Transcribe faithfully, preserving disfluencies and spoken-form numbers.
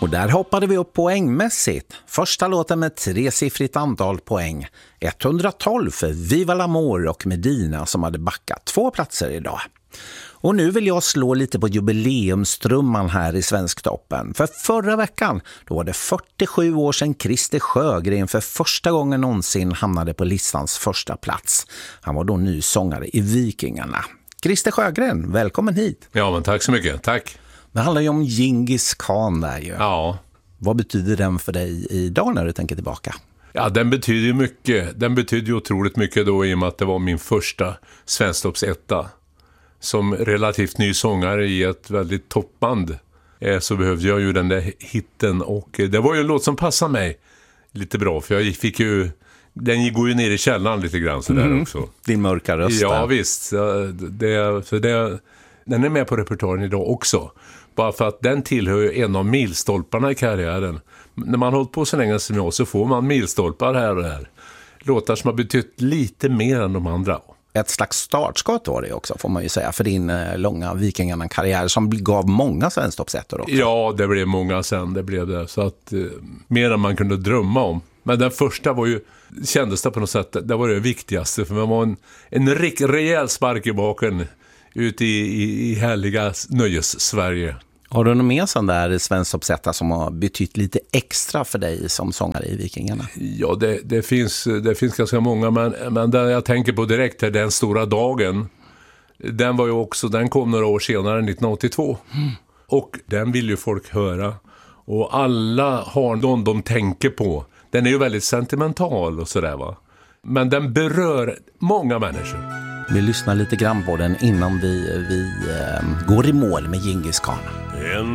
Och där hoppade vi upp poängmässigt. Första låten med tresiffrigt antal poäng. etthundratolv för Viva l'Amour och Medina som hade backat två platser idag. Och nu vill jag slå lite på jubileumstrumman här i Svensktoppen. För förra veckan då var det fyrtiosju år sedan Christer Sjögren för första gången någonsin hamnade på listans första plats. Han var då ny sångare i Vikingarna. Christer Sjögren, välkommen hit. Ja, men tack så mycket. Tack. Det handlar ju om Djingis Khan där ju. Ja. Vad betyder den för dig idag när du tänker tillbaka? Ja, den betyder ju mycket. Den betyder ju otroligt mycket då i och med att det var min första Svensktoppsetta. Som relativt ny sångare i ett väldigt toppband eh, så behövde jag ju den där hitten. Och eh, det var ju en låt som passade mig lite bra. För jag fick ju... Den går ju ner i källan lite grann så där mm. också. Din mörka röst. Ja, visst. Det, för det, den är med på repertoaren idag också. Bara för att den tillhör ju en av milstolparna i karriären. När man har hållit på så länge som jag så får man milstolpar här och här. Låtar som har betytt lite mer än de andra. Ett slags startskott var det också, får man ju säga, för din eh, långa Vikingarna-karriär som gav många Svensktoppsettor också. Ja, det blev många sen, det blev det. Så att eh, mer än man kunde drömma om. Men den första var ju, kändes det på något sätt, det var det viktigaste. För man var en, en rik, rejäl spark i baken ute i, i, i härliga nöjes-Sverige. Har du någon mer sån där Svensktoppsetta som har betytt lite extra för dig som sångare i Vikingarna? Ja, det, det, finns, det finns ganska många, men, men den jag tänker på direkt är Den stora dagen. Den var ju också, den kom några år senare, nittonhundraåttiotvå. Mm. Och den vill ju folk höra. Och alla har någon de tänker på. Den är ju väldigt sentimental och sådär va. Men den berör många människor. Vi lyssnar lite grann på den innan vi, vi eh, går i mål med Djingis Khan. En